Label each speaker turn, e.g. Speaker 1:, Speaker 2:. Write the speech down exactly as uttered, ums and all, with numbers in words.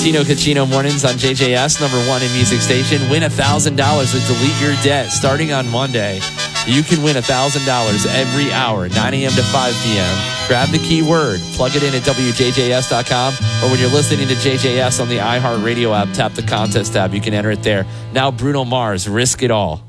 Speaker 1: Tino Cucino mornings on J J S, number one in music station. Win one thousand dollars with Delete Your Debt starting on Monday. You can win one thousand dollars every hour, nine a.m. to five p.m. Grab the keyword, plug it in at W J J S dot com, or when you're listening to J J S on the iHeartRadio app, tap the contest tab. You can enter it there. Now Bruno Mars, Risk It All.